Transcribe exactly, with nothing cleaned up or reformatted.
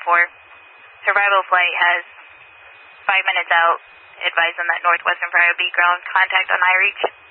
four. Survival flight has five minutes out. Advise them that Northwestern Priory B ground contact on iReach.